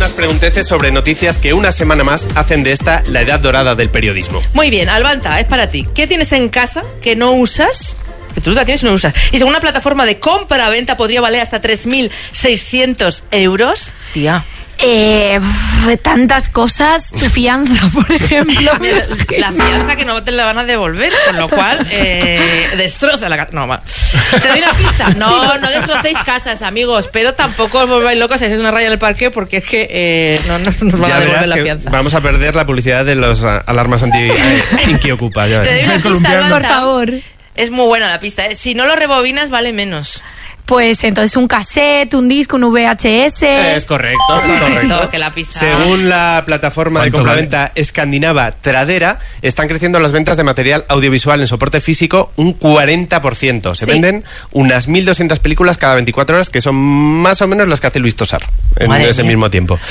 últimas pregunteces sobre noticias que una semana más hacen de esta la edad dorada del periodismo. Muy bien, Albanta, es para ti. ¿Qué tienes en casa que no usas? Que tú la tienes y no usas. Y según una plataforma de compra-venta podría valer hasta 3.600 euros. Tía. Tantas cosas. Tu fianza, por ejemplo. Mira, la fianza que no te la van a devolver, con lo cual destroza la casa. No, va. Te doy una pista. No destrocéis casas, amigos, pero tampoco os volváis locos si hacéis una raya en el parque, porque es que no nos van a devolver la fianza. Vamos a perder la publicidad de los alarmas anti-Inquiocupa. Te doy una pista, Albanta. Por favor. Es muy buena la pista, ¿eh? Si no lo rebobinas, vale menos. Pues entonces un cassette, un disco, un VHS. Es correcto. Que la pista... Según la plataforma de compraventa escandinava Tradera, están creciendo las ventas de material audiovisual en soporte físico un 40%. Se venden unas 1.200 películas cada 24 horas, que son más o menos las que hace Luis Tosar en ese mismo tiempo.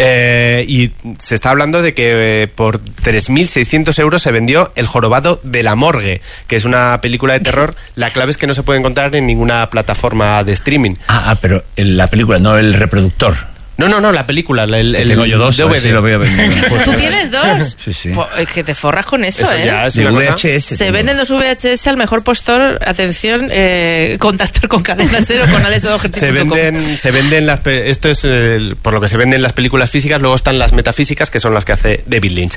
Y se está hablando de que por 3.600 euros se vendió El jorobado de la morgue, que es una película de terror. La clave es que no se puede encontrar en ninguna plataforma de streaming. Pero la película, no el reproductor. No, la película, tengo yo dos, DVD. Sí lo voy a vender. ¿Tú tienes dos? Sí. Pues es que te forras con eso, ya es de una VHS. cosa. Se venden dos VHS al mejor postor. Atención, contactar con Cadena Cero, con Se venden las... Esto es por lo que se venden las películas físicas. Luego están las metafísicas, que son las que hace David Lynch.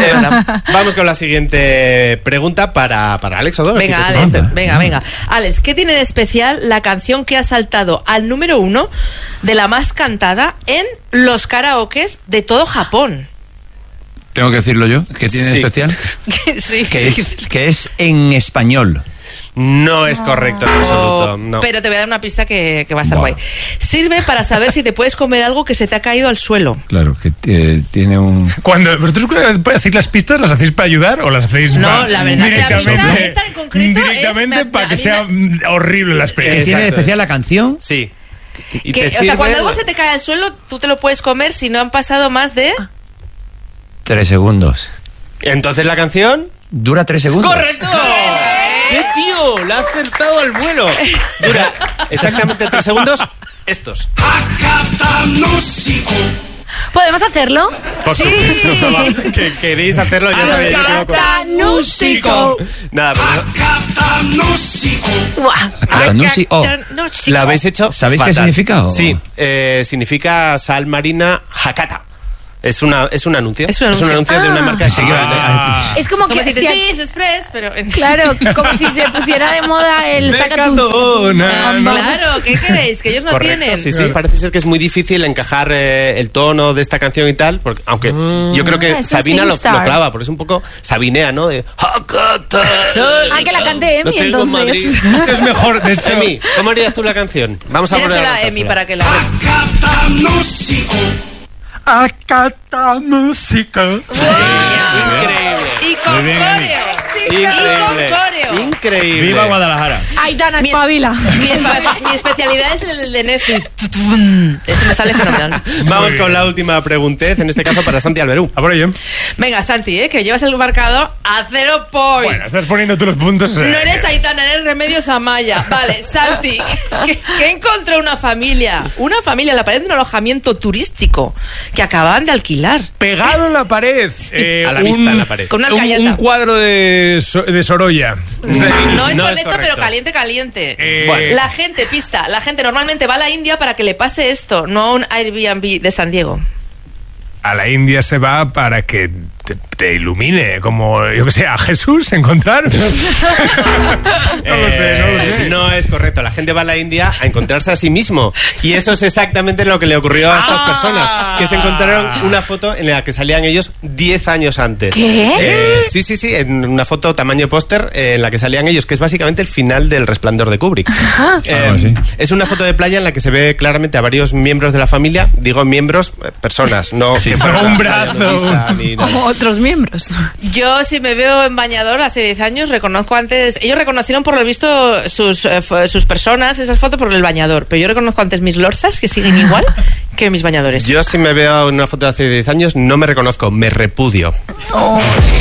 Vamos con la siguiente pregunta para Alex Odor. Venga, Alex, venga. Alex, ¿qué tiene de especial la canción que ha saltado al número 1 de la más cantada en los karaokes de todo Japón? ¿Tengo que decirlo yo? ¿Qué tiene de especial? Sí. Que es en español. No es correcto en absoluto, no. Pero te voy a dar una pista que va a estar guay. Sirve para saber si te puedes comer algo que se te ha caído al suelo. Claro, que tiene un... Cuando vosotros hacéis las pistas, ¿las hacéis para ayudar o las hacéis la verdad que la pista esta en concreto directamente para que sea horrible la experiencia? ¿Tiene de especial la canción? Sí. Cuando algo se te cae al suelo, tú te lo puedes comer si no han pasado más de... 3 segundos. Entonces la canción... Dura 3 segundos. ¡Correcto! ¡Qué tío! La ha acertado al vuelo. Dura exactamente 3 segundos. Estos. ¿Podemos hacerlo? Por supuesto. Que queréis hacerlo, ya sabéis. Acatanusico. Nada, ¿La habéis hecho? ¿Sabéis qué significa? Sí, significa sal marina Hakata. Es un anuncio. Es un anuncio de una marca de cigarros. Es como que si te Express, pero... Claro, como si se pusiera de moda el sacatún. Claro, ¿qué queréis? Que ellos no tienen. Sí, parece ser que es muy difícil encajar el tono de esta canción y tal, porque, aunque yo creo que Sabina lo clava, porque es un poco sabinea, ¿no? De Hakata. Que la cante Emi, entonces. Esto es mejor, de hecho. Emi, ¿cómo harías tú la canción? Vamos a ponerla a Emi para que la... Acata música. Increíble. Y con coreo. Increíble. ¡Viva Guadalajara! Aitana, espabila. Mi especialidad es el de Netflix. Eso me sale fenomenal. Vamos con la última preguntez, en este caso para Santi Alberú. A por ello. Venga, Santi, que llevas el marcado a 0 points. Bueno, estás poniendo tú los puntos. No eres Aitana, eres Remedios Amaya. Vale, Santi, ¿qué encontró una familia? Una familia en la pared de un alojamiento turístico que acababan de alquilar. Pegado en la pared. A la vista en la pared. Con una alcayata. Un cuadro de Sorolla. No es correcto, pero caliente. Bueno. La gente normalmente va a la India para que le pase esto, no a un Airbnb de San Diego. A la India se va para que te ilumine, como, yo que sé, a Jesús encontrar. No lo sé. No es correcto. La gente va a la India a encontrarse a sí mismo. Y eso es exactamente lo que le ocurrió a estas personas, que se encontraron una foto en la que salían ellos 10 años antes. ¿Qué? Sí, en una foto tamaño póster en la que salían ellos, que es básicamente el final del Resplandor de Kubrick. Es una foto de playa en la que se ve claramente a varios miembros de la familia. Digo miembros, personas, no que fueran un brazo. Otros miembros. Yo, si me veo en bañador hace 10 años, reconozco antes... Ellos reconocieron por lo visto sus personas, esas fotos, por el bañador. Pero yo reconozco antes mis lorzas, que siguen igual, que mis bañadores. Yo, si me veo en una foto de hace 10 años, no me reconozco, me repudio.